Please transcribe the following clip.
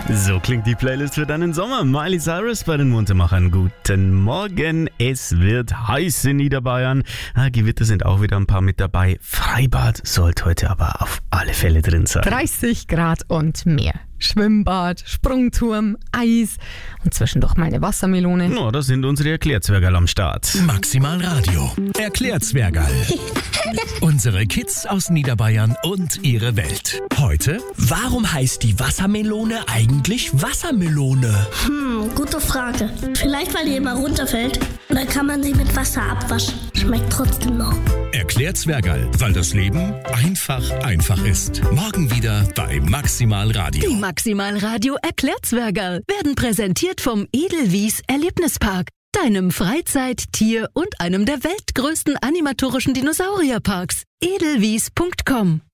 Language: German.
So klingt die Playlist für deinen Sommer. Miley Cyrus bei den Muntermachern. Guten Morgen. Es wird heiß in Niederbayern. Gewitter sind auch wieder ein paar mit dabei. Freibad sollte heute aber auf alle Fälle drin sein. 30 Grad und mehr. Schwimmbad, Sprungturm, Eis und zwischendurch mal eine Wassermelone. No, da sind unsere Erklärzwergerl am Start. Maximal Radio. Erklärzwergerl. Unsere Kids aus Niederbayern und ihre Welt. Heute, warum heißt die Wassermelone eigentlich Wassermelone? Gute Frage. Vielleicht, weil die immer runterfällt. Und dann kann man sie mit Wasser abwaschen. Schmeckt trotzdem noch. Erklärzwergerl, weil das Leben einfach ist. Morgen wieder bei Maximal Radio. Die Maximal Radio Erklärzwergerl werden präsentiert vom Edelwies Erlebnispark, deinem Freizeit-, Tier- und einem der weltgrößten animatorischen Dinosaurierparks. edelwies.com